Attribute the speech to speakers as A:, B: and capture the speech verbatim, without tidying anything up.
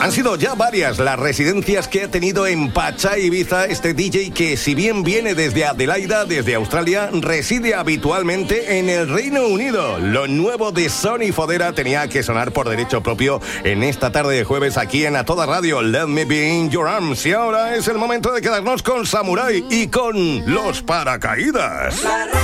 A: Han sido ya varias las residencias que ha tenido en Pacha, Ibiza, este D J que, si bien viene desde Adelaida, desde Australia, reside habitualmente en el Reino Unido. Lo nuevo de Sonny Fodera tenía que sonar por derecho propio en esta tarde de jueves aquí en A Toda Radio. Let Me Be In Your Arms. Y ahora es el momento de quedarnos con Samurai y con Los Paracaídas.